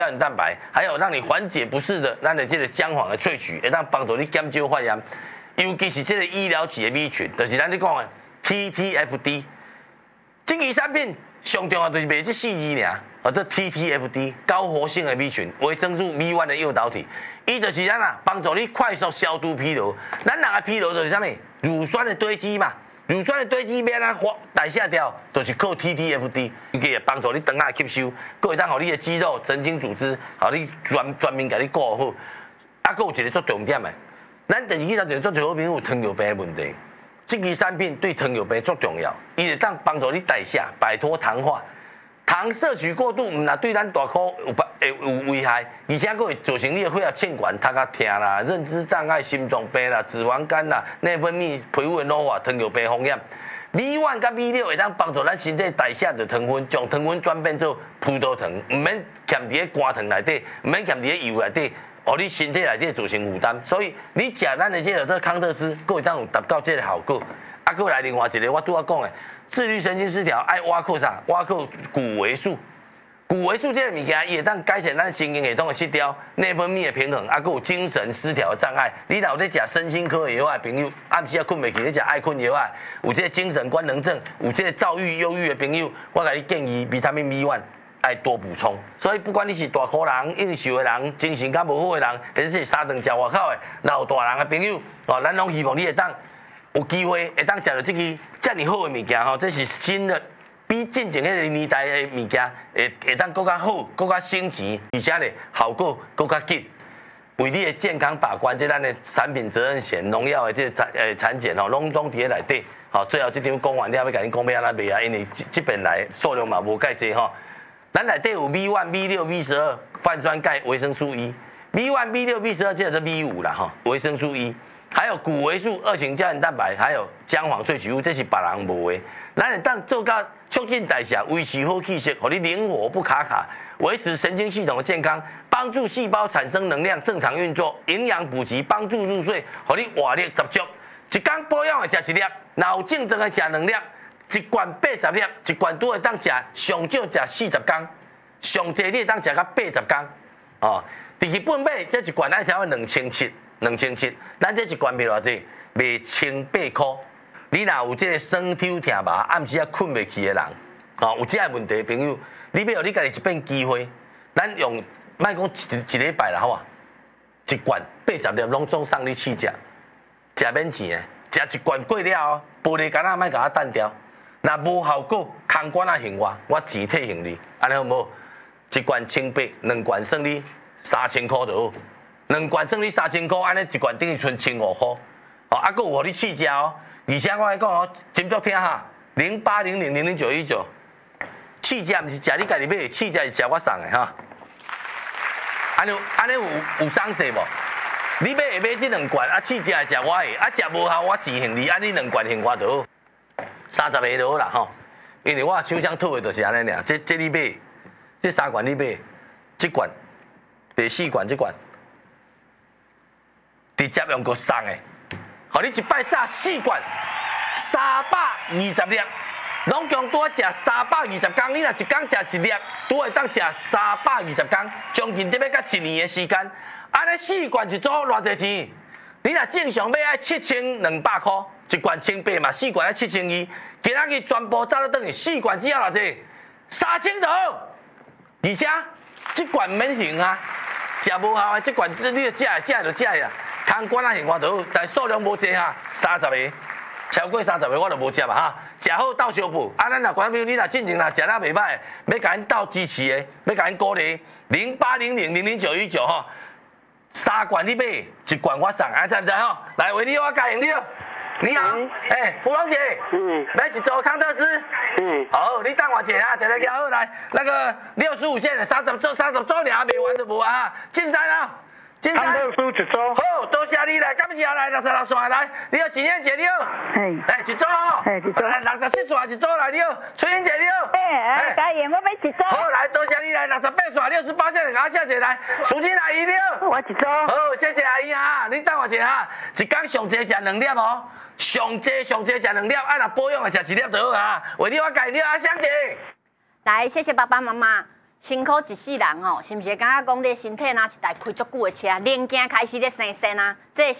胶原蛋白，还有让你缓解不适的咱的这个姜黄的萃取，会当帮助你减少发炎。尤其是这个医疗级的米群，就是咱咧讲的 TTFD。这支产品上重要就是卖这4字尔，这 TTFD 高活性的米群，维生素 B1 的诱导体，伊就是咱帮助你快速消除疲劳。咱人的疲劳就是啥物？乳酸的堆积嘛。乳酸的堆积要安代谢掉，就是靠 TTFD， 伊个帮助你肠仔吸收，佫会当互你的肌肉、神经组织，互你全面甲你顾好。啊，佫有一个最重点的，咱第二个就是最好朋友糖尿病的问题，这支产品对糖尿病最重要，伊会当帮助你代谢，摆脱糖化。糖摄取过度，唔但对咱大脑有危害，而且佫会造成你的血压欠管、头壳痛啦、认知障碍、心脏病啦、脂肪肝啦、内分泌、皮肤的老化、糖尿病风险。B1甲 B6会当帮助咱身体代谢的糖分，将糖分转变做葡萄糖，唔免含伫个肝糖内底，唔免含伫个油内底，互你身体内底造成负担。所以你食咱的这个康特斯，佫会当有达到这个效果。啊，佫来另外一个，我拄仔讲的。自律神经失调爱挖靠啥？挖靠谷维素。谷维素这个物件，伊会当改善咱神经系统的失调、内分泌的平衡，啊，佮有精神失调的障碍。你若有咧食身心科的药的朋友，暗时啊困袂去咧食爱困药啊，有这个精神官能症，有这个躁郁、忧郁的朋友，我甲你建议维他命 B1 爱多补充。所以不管你是大口人、应酬的人、精神较无好的人，或者是三顿食外口的老大人的朋友，哦，咱拢希望你会当。有机会会当食到这支这么好的物件吼，这是新的，比进前迄个年代的物件会当更较好、更较升级，而且呢效果更较紧。为你的健康把关，这咱的产品责任险、农药的这产检吼，拢总伫咧内底。好，最后这张讲完了，要甲你讲要安怎卖啊？因为这边来数量嘛无介济吼。咱内底有 B1、B6、B12、泛酸钙、维生素 E。B1、B6、B12，这个是 B5啦吼，维生素 E。还有谷维素、2型胶原蛋白，还有姜黄萃取物，这是别人无的。咱会当做到促进代谢，维持好气色，让你灵活不卡，维持神经系统的健康，帮助细胞产生能量正常运作，营养补给，帮助入睡，让你活力十足。一天保养的食1粒，若有竞争的食2粒，一罐80粒，一罐都会当食上少食40天，上济你会当食到80天。哦，伫日本买这一罐爱条2700。2700，咱这一罐卖偌济？卖1800块。你若有这个酸抽痛麻，暗时啊困袂去的人，哦，有这个问题的朋友，你要有你家己一遍机会，咱用莫讲一礼拜啦，好啊，一罐80粒拢总送你试食，食免钱的，食一罐过了后，玻璃干仔莫甲我单掉，若无效果，空罐啊还我钱退还你，安尼好无？一罐1800，两罐算你3000块就好。2罐算你3000块，安尼一罐等于剩1500块。哦，啊，佫有互你试食哦。而且我来讲哦，真足听哈，0800000919，试食毋是食你家己买，试食是食我送的哈。安尼有赏势无？你买会买这2罐，啊，试食会食我的，啊，食无效我钱还你，安尼2罐还我就好，30个就好啦吼。因为我手上套的就是安尼尔，这你买，这3罐你买，这罐第4罐这罐。直接用个送的，互你一摆炸4罐，320粒，拢共拄食320天。你若一天食1粒，拄会当食320天，将近得要到1年的时间。安尼4罐一组偌济钱？你若正常买爱7200块，一罐1800嘛，4罐爱7200。今仔日全部炸到等于4罐只要偌济？3000就好，而且这罐免行啊，食无效的这罐你就食就食呀。空罐啊，现我就好，但数量无济哈，30个，超过30个我就无食嘛哈。食好斗相补，啊，咱若观众朋友，你若进前若食得袂歹，要甲因斗支持的，要甲因鼓励，0800000919吼，3罐你买，1罐我送，知唔知吼？来，为你我加赢你。你好，芙蓉姐，买一组康特斯，好，你等我一下啊，等下交好来，那个65线的30组尔，卖完就无啊哈，进山啊。 康特斯一组， 好，多谢你来，感谢来66线来，你好，情人节你好，一组哦，来67线一组来你好，春英姐你好， 嘉言我买一组， 好来，多谢你来68线68线的，谢谢来，淑清阿姨你好， 我一组， 好，谢谢阿姨哈，你等我一下哈，一天上济食2粒哦，上济食2粒，啊若保养的食1粒就好啊，为你我介绍阿香姐， 来谢谢爸爸妈妈。 辛苦一世人吼，是毋是感觉讲你身体若是台开足久的车，零件开始咧生啊？这个